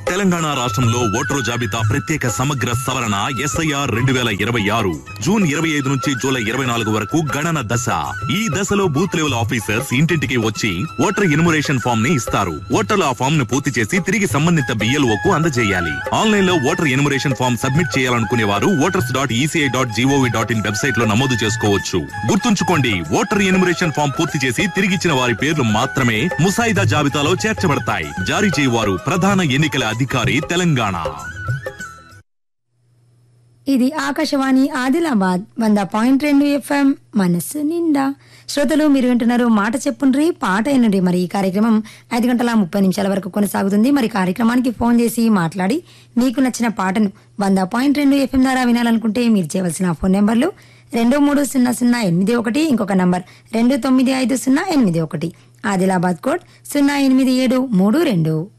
తెలంగాణ రాష్ట్రంలో ఓటరు జాబితా ప్రత్యేక సమగ్ర సవరణ SIR 2026 జూన్ 25 నుంచి జూలై 24 వరకు గణన దశ. ఈ దశలో బూత్ లెవెల్ ఆఫీసర్స్ ఇంటింటికి వచ్చి ఓటర్ ఎన్యుమరేషన్ ఫామ్ ని ఇస్తారు. ఓటర్లు ఆ ఫామ్ ను పూర్తి చేసి తిరిగి సంబంధిత BLOకు అందజేయాలి. ఆన్లైన్ లో ఓటర్ ఎన్యుమరేషన్ ఫామ్ సబ్మిట్ చేయాలనుకునే వారు voters.eci.gov.in వెబ్సైట్ లో నమోదు చేసుకోవచ్చు. గుర్తుంచుకోండి, ఓటర్ ఎన్యుమరేషన్ ఫామ్ పూర్తి చేసి తిరిగిచ్చిన వారి పేర్లు మాత్రమే ముసాయిదా జాబితాలో చేర్చబడతాయి. జారీ చేయవారు ప్రధాన ఎన్నికల అధికారి, తెలంగాణ. ఇది ఆకాశవాణి ఆదిలాబాద్ 100.2 FM మనస్సు నిండా. శ్రోతలు, మీరు వింటున్నారు మాట చెప్పుండ్రి పాట ఎన్నుండ్రి. మరి ఈ కార్యక్రమం 5:30 వరకు కొనసాగుతుంది. మరి కార్యక్రమానికి ఫోన్ చేసి మాట్లాడి మీకు నచ్చిన పాటను 100.2 FM ద్వారా వినాలనుకుంటే మీరు చేయవలసిన ఫోన్ నెంబర్లు 230081, ఇంకొక నంబర్ 295081, ఆదిలాబాద్ కోడ్ 08732.